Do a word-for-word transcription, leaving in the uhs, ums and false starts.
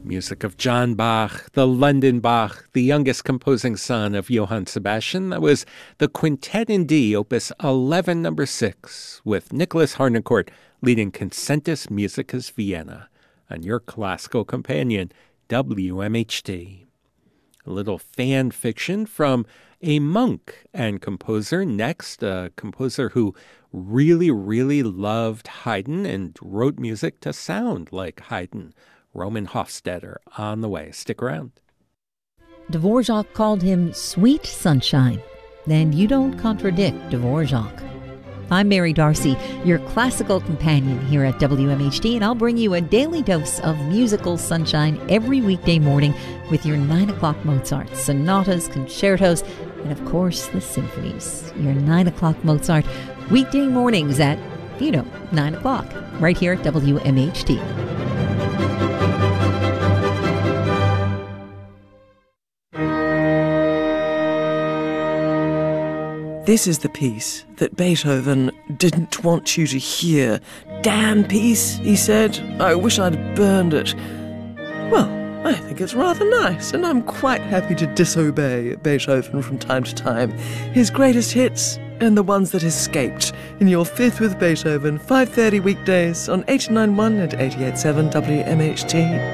Music of John Bach, the London Bach, the youngest composing son of Johann Sebastian. That was the Quintet in D, Opus eleven, number six, with Nicholas Harnoncourt leading Concentus Musicus Vienna on your classical companion, W M H D. A little fan fiction from a monk and composer. Next, a composer who really, really loved Haydn and wrote music to sound like Haydn. Roman Hofstadter on the way. Stick around. Dvorak called him sweet sunshine. And you don't contradict Dvorak. I'm Mary Darcy, your classical companion here at W M H D, and I'll bring you a daily dose of musical sunshine every weekday morning with your nine o'clock Mozart, sonatas, concertos, and of course the symphonies. Your nine o'clock Mozart, weekday mornings at, you know, nine o'clock, right here at W M H D. This is the piece that Beethoven didn't want you to hear. Damn piece, he said. I wish I'd burned it. Well, I think it's rather nice, and I'm quite happy to disobey Beethoven from time to time. His greatest hits and the ones that escaped in your Fifth with Beethoven, five thirty weekdays on eighty-nine point one and eighty-eight point seven W M H T.